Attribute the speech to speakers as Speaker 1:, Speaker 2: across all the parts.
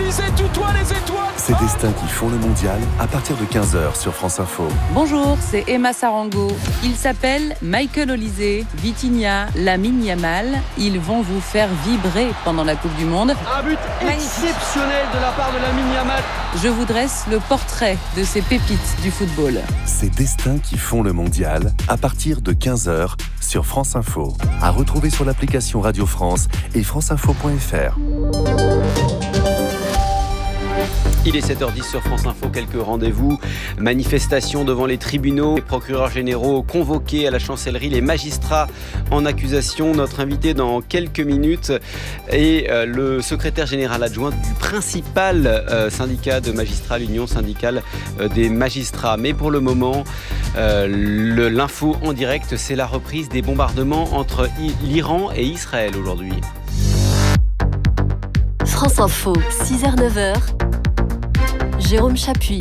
Speaker 1: Alizé tutoie les étoiles.
Speaker 2: Ces destins qui font le mondial à partir de 15h sur France Info.
Speaker 3: Bonjour, c'est Emma Sarango. Ils s'appellent Michael Olise, Vitinha, Lamine Yamal. Ils vont vous faire vibrer pendant la Coupe du Monde.
Speaker 1: Un but exceptionnel de la part de Lamine Yamal.
Speaker 3: Je vous dresse le portrait de ces pépites du football.
Speaker 2: Ces destins qui font le mondial à partir de 15h sur France Info. À retrouver sur l'application Radio France et franceinfo.fr.
Speaker 4: Il est 7h10 sur France Info, quelques rendez-vous, manifestations devant les tribunaux, les procureurs généraux convoqués à la chancellerie, les magistrats en accusation. Notre invité dans quelques minutes est le secrétaire général adjoint du principal syndicat de magistrats, l'Union syndicale des magistrats. Mais pour le moment, l'info en direct, c'est la reprise des bombardements entre l'Iran et Israël aujourd'hui.
Speaker 5: France Info, 6h-9h. Jérôme Chapuis.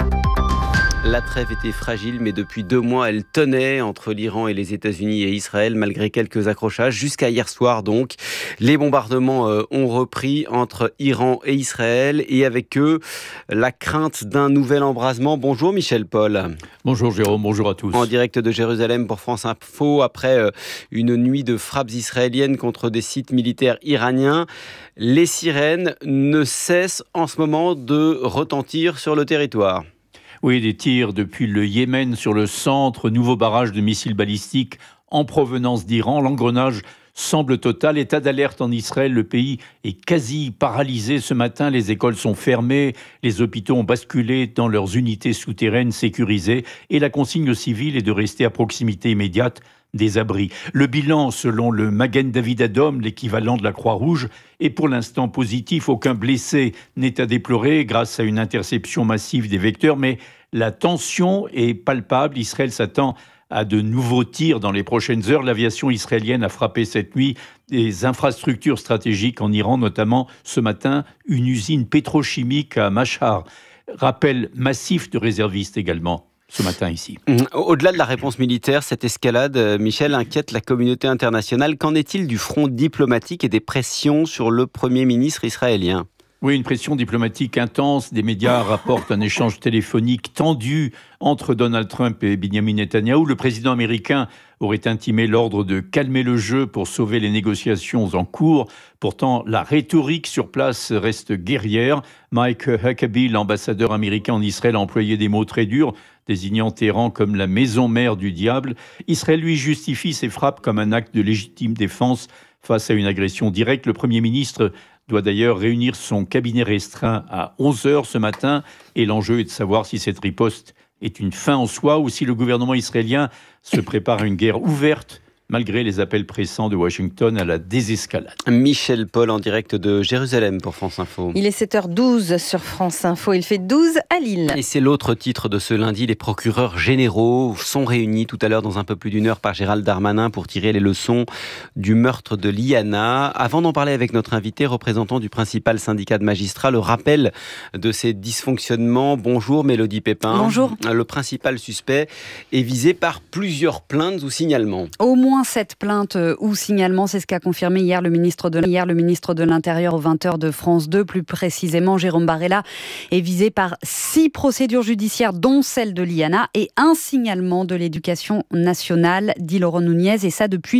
Speaker 4: La trêve était fragile, mais depuis 2 mois, elle tenait entre l'Iran et les États-Unis et Israël, malgré quelques accrochages. Jusqu'à hier soir, donc, les bombardements ont repris entre Iran et Israël, et avec eux, la crainte d'un nouvel embrasement. Bonjour Michel Paul.
Speaker 6: Bonjour Jérôme, bonjour à tous.
Speaker 4: En direct de Jérusalem pour France Info, après une nuit de frappes israéliennes contre des sites militaires iraniens, les sirènes ne cessent en ce moment de retentir sur le territoire.
Speaker 6: Oui, des tirs depuis le Yémen sur le centre, nouveau barrage de missiles balistiques en provenance d'Iran. L'engrenage semble total. État d'alerte en Israël, le pays est quasi paralysé ce matin. Les écoles sont fermées, les hôpitaux ont basculé dans leurs unités souterraines sécurisées et la consigne aux civils est de rester à proximité immédiate des abris. Le bilan, selon le Magen David Adom, l'équivalent de la Croix-Rouge, est pour l'instant positif. Aucun blessé n'est à déplorer grâce à une interception massive des vecteurs, mais la tension est palpable. Israël s'attend à de nouveaux tirs dans les prochaines heures. L'aviation israélienne a frappé cette nuit des infrastructures stratégiques en Iran, notamment ce matin une usine pétrochimique à Mashhad. Rappel massif de réservistes également ce matin ici.
Speaker 4: Au-delà de la réponse militaire, cette escalade, Michel, inquiète la communauté internationale. Qu'en est-il du front diplomatique et des pressions sur le Premier ministre israélien ?
Speaker 6: Oui, une pression diplomatique intense. Des médias rapportent un échange téléphonique tendu entre Donald Trump et Benjamin Netanyahou. Le président américain aurait intimé l'ordre de calmer le jeu pour sauver les négociations en cours. Pourtant, la rhétorique sur place reste guerrière. Mike Huckabee, l'ambassadeur américain en Israël, a employé des mots très durs, désignant Téhéran comme la maison mère du diable. Israël, lui, justifie ses frappes comme un acte de légitime défense face à une agression directe. Le Premier ministre doit d'ailleurs réunir son cabinet restreint à 11h ce matin. Et l'enjeu est de savoir si cette riposte est une fin en soi ou si le gouvernement israélien se prépare à une guerre ouverte malgré les appels pressants de Washington à la désescalade.
Speaker 4: Michel Paul en direct de Jérusalem pour France Info.
Speaker 7: Il est 7h12 sur France Info, il fait 12 à Lille.
Speaker 4: Et c'est l'autre titre de ce lundi. Les procureurs généraux sont réunis tout à l'heure dans un peu plus d'1 heure par Gérald Darmanin pour tirer les leçons du meurtre de Liana. Avant d'en parler avec notre invité, représentant du principal syndicat de magistrats, le rappel de ces dysfonctionnements. Bonjour Mélodie Pépin.
Speaker 7: Bonjour.
Speaker 4: Le principal suspect est visé par plusieurs plaintes ou signalements.
Speaker 7: Au moins 7 plaintes ou signalements, c'est ce qu'a confirmé hier le ministre de l'Intérieur aux 20h de France 2. Plus précisément, Jérôme Barella est visé par 6 procédures judiciaires, dont celle de Liana, et un signalement de l'Éducation nationale, dit Laurent Nunez, et ça depuis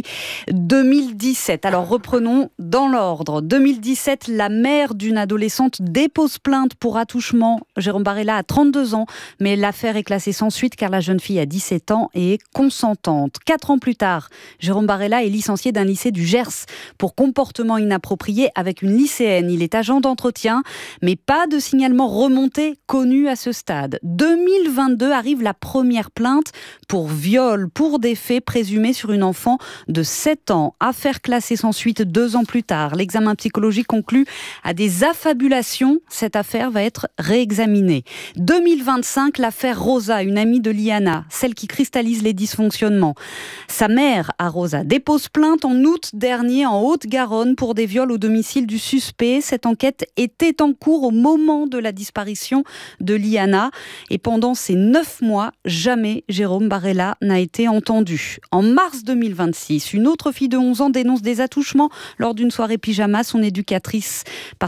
Speaker 7: 2017. Alors reprenons dans l'ordre. 2017, la mère d'une adolescente dépose plainte pour attouchement. Jérôme Barella a 32 ans, mais l'affaire est classée sans suite car la jeune fille a 17 ans et est consentante. 4 ans plus tard, Jérôme Barella est licencié d'un lycée du Gers pour comportement inapproprié avec une lycéenne. Il est agent d'entretien, mais pas de signalement remonté connu à ce stade. 2022 arrive la première plainte pour viol pour des faits présumés sur une enfant de 7 ans. Affaire classée sans suite 2 ans plus tard. L'examen psychologique conclut à des affabulations. Cette affaire va être réexaminée. 2025, l'affaire Rosa, une amie de Liana, celle qui cristallise les dysfonctionnements. Sa mère, à Rosa, dépose plainte en août dernier en Haute-Garonne pour des viols au domicile du suspect. Cette enquête était en cours au moment de la disparition de Liana. Et pendant ces 9 mois, jamais Jérôme Barella n'a été entendu. En mars 2026, une autre fille de 11 ans dénonce des attouchements lors d'une soirée pyjama. Son éducatrice